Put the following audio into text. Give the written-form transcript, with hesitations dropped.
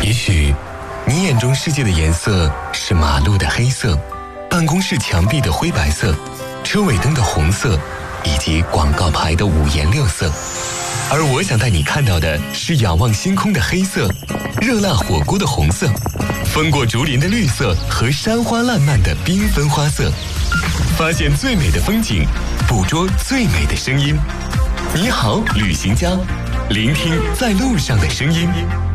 也许你眼中世界的颜色是马路的黑色，办公室墙壁的灰白色，车尾灯的红色，以及广告牌的五颜六色。而我想带你看到的是仰望星空的黑色，热辣火锅的红色，风过竹林的绿色和山花烂漫的缤纷花色。发现最美的风景，捕捉最美的声音。你好，旅行家，聆听在路上的声音。